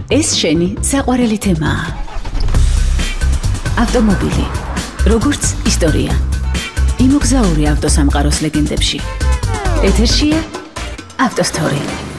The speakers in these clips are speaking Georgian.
ეს შენი საყვარელი თემაა. ავტომობილი, როგორც ისტორია. იმოგზაური ავტოსამყაროს ლეგენდებში. ეთერშია ავტოსტორი.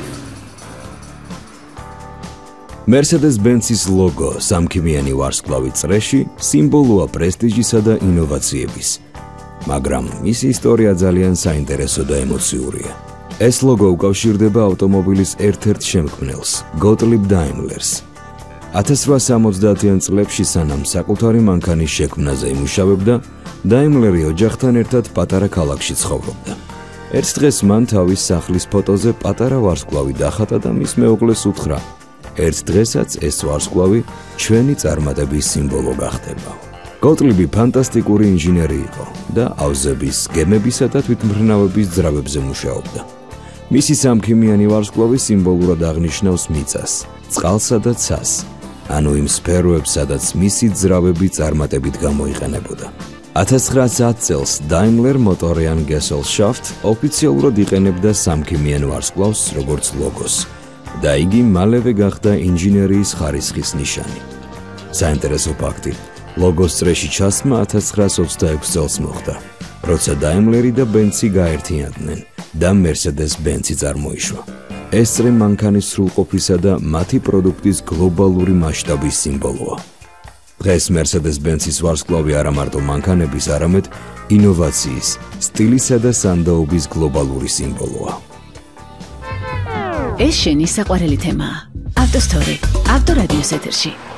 Mercedes-Benz-ის ლოგო სამქიმიანი ვარსკვლავი წრეში სიმბოლოა პრესტიჟისა და ინოვაციების. მაგრამ მისი ისტორია ძალიან საინტერესო და ემოციურია. ეს ლოგო უკავშირდება ავტომობილის ერთ-ერთ შემქმნელს, გოტლიბ დაიმლერს. 1870-იან წლებში სანამ საკუთარი მანქანის შექმნაზე იმუშავებდა, დაიმლერი ოჯახთან ერთად პატარა ქალაქში ცხოვრობდა. ერთ დღეს მან თავის სახლის ფოტოზე პატარა ვარსკვლავი დახატა და მის მეუღლეს უთხრა: ერთ დღესაც ეს ვარსკვლავი ჩვენი წარმატების სიმბოლო გახდება. გოტლიბი ფანტასტიკური ინჟინერი იყო და ავზების, გემებისა და თვითმფრინავების ძრავებზე მუშაობდა. მისი სამქიმიანი ვარსკვლავი სიმბოლურად აღნიშნავს მიწას, წყალსა და ცას, ანუ იმ სფეროებს, სადაც მისი ძრავები წარმატებით გამოიყენებოდა. 1910 წელს დაიმლერ მოტორიან გესელშაფტ ოფიციალურად იყენებდა სამქიმიან ვარსკვლავს როგორც ლოგოს და იგი მალევე გახდა ინჟინერიის ხარისხის ნიშანი. საინტერესო ფაქტი, ლოგოს წრეში ჩასმა 1926 წელს მოხდა, როცა დაიმლერი და ბენცი გაერთიანდნენ და Mercedes-Benz-ი წარმოიშვა. ეს წრე მანქანის სრულყოფისა და მათი პროდუქტის გლობალური მასშტაბის სიმბოლოა. დღეს Mercedes-Benz-ის ვარსკვლავი არა მარტო მანქანების, არამედ ინოვაციის, სტილისა და სანდაობის გლობალური სიმბოლოა. ეს შენი საყვარელი თემაა. ავტოსტორი, ავტორადიოს ეთერში.